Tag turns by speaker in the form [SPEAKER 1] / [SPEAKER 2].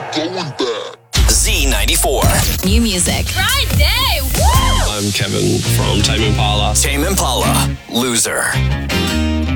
[SPEAKER 1] Z94.
[SPEAKER 2] New music.
[SPEAKER 3] Friday! Woo!
[SPEAKER 4] I'm Kevin from Tame Impala.
[SPEAKER 1] Tame Impala. Loser.